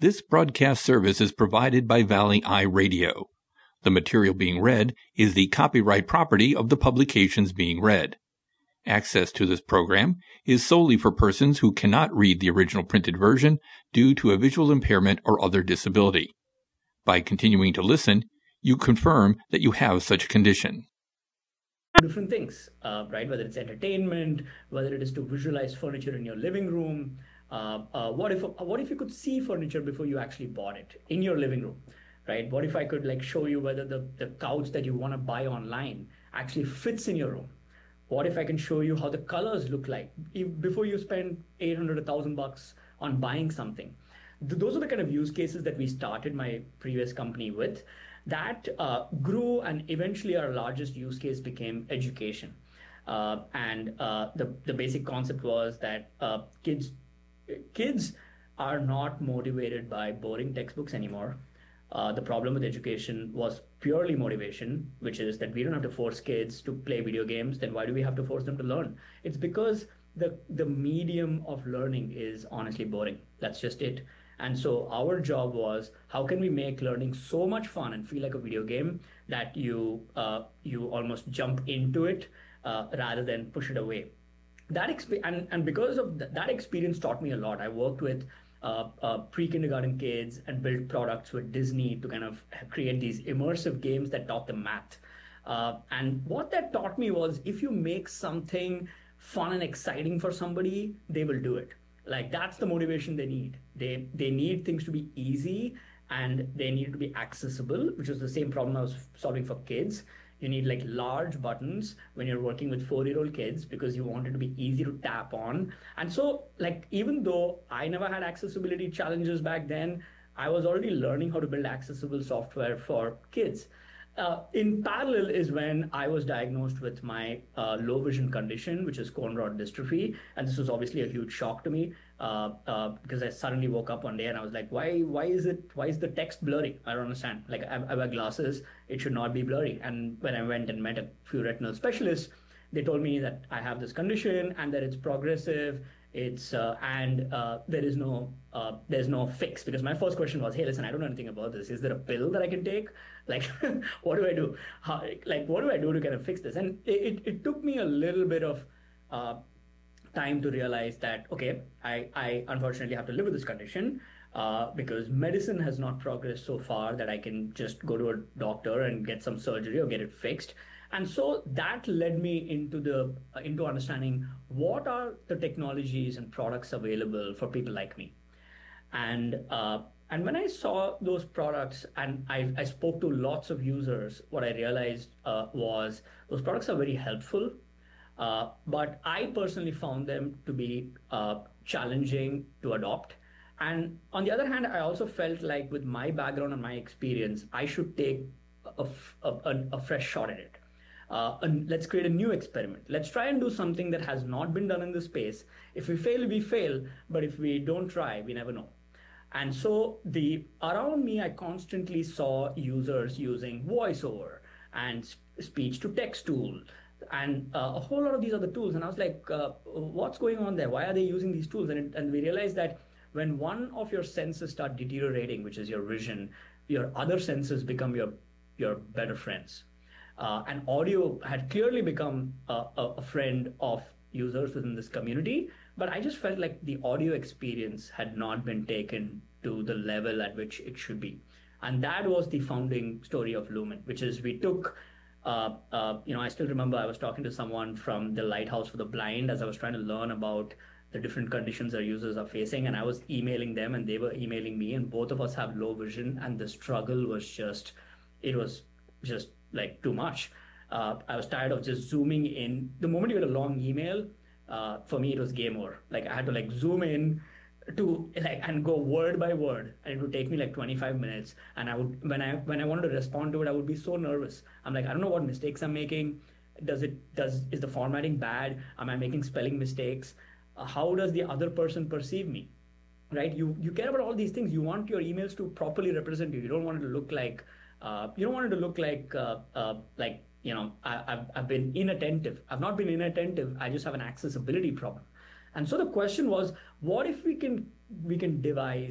This broadcast service is provided by Valley Eye Radio. The material being read is the copyright property of the publications being read. Access to this program is solely for persons who cannot read the original printed version due to a visual impairment or other disability. By continuing to listen, you confirm that you have such a condition. Different things, right? Whether it's entertainment, whether it is to visualize furniture in your living room. What if you could see furniture before you actually bought it in your living room, right? What if I could show you whether the couch that you want to buy online actually fits in your room? What if I can show you how the colors look like before you spend $800, $1,000 on buying something? Those are the kind of use cases that we started my previous company with. That grew, and eventually our largest use case became education. The basic concept was that kids are not motivated by boring textbooks anymore. The problem with education was purely motivation, which is that we don't have to force kids to play video games. Then why do we have to force them to learn? It's because the medium of learning is honestly boring. That's just it. And so our job was, how can we make learning so much fun and feel like a video game that you almost jump into it rather than push it away. And because of that experience taught me a lot. I worked with pre-kindergarten kids and built products with Disney to kind of create these immersive games that taught them math. And what that taught me was, if you make something fun and exciting for somebody, they will do it. That's the motivation they need. They need things to be easy, and they need to be accessible, which is the same problem I was solving for kids. You need large buttons when you're working with 4-year-old kids because you want it to be easy to tap on. And so even though I never had accessibility challenges back then, I was already learning how to build accessible software for kids. In parallel is when I was diagnosed with my low vision condition, which is cone rod dystrophy. And this was obviously a huge shock to me because I suddenly woke up one day and I was like, why is the text blurry? I don't understand. I wear glasses, it should not be blurry. And when I went and met a few retinal specialists, they told me that I have this condition and that it's progressive. There's no fix, because my first question was, hey, listen, I don't know anything about this. Is there a pill that I can take? What do I do? What do I do to kind of fix this? And it took me a little bit of time to realize that, okay, I unfortunately have to live with this condition because medicine has not progressed so far that I can just go to a doctor and get some surgery or get it fixed. And so that led me into understanding what are the technologies and products available for people like me. And when I saw those products and I spoke to lots of users, what I realized was those products are very helpful, but I personally found them to be challenging to adopt. And on the other hand, I also felt like with my background and my experience, I should take a fresh shot at it. And let's create a new experiment. Let's try and do something that has not been done in this space. If we fail, we fail. But if we don't try, we never know. And so around me, I constantly saw users using VoiceOver and speech-to-text tool and a whole lot of these other tools. And I was like, what's going on there? Why are they using these tools? And we realized that when one of your senses start deteriorating, which is your vision, your other senses become your better friends. And audio had clearly become a friend of users within this community, but I just felt like the audio experience had not been taken to the level at which it should be. And that was the founding story of Lumen, which is we took, I still remember I was talking to someone from the Lighthouse for the Blind as I was trying to learn about the different conditions our users are facing, and I was emailing them and they were emailing me, and both of us have low vision, and the struggle was just too much. I was tired of just zooming in. The moment you get a long email, for me it was game over. I had to zoom in to and go word by word, and it would take me 25 minutes. And I would when I wanted to respond to it, I would be so nervous. I'm like, I don't know what mistakes I'm making. Is the formatting bad? Am I making spelling mistakes? How does the other person perceive me? Right? You care about all these things. You want your emails to properly represent you. You don't want it to look like I've been inattentive. I've not been inattentive. I just have an accessibility problem. And so the question was, what if we can devise